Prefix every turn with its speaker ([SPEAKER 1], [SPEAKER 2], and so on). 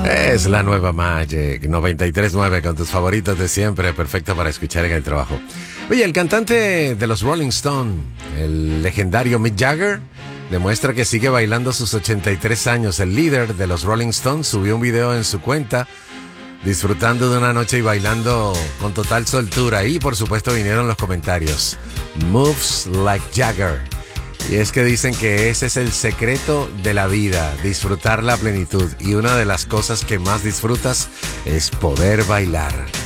[SPEAKER 1] Es la nueva Magic 93.9 con tus favoritos de siempre, perfecto para escuchar en el trabajo. Oye, el cantante de los Rolling Stones, el legendario Mick Jagger, demuestra que sigue bailando a sus 83 años. El líder de los Rolling Stones subió un video en su cuenta disfrutando de una noche y bailando con total soltura. Y por supuesto vinieron los comentarios: Moves like Jagger. Y es que dicen que ese es el secreto de la vida, disfrutar la plenitud. Y una de las cosas que más disfrutas es poder bailar.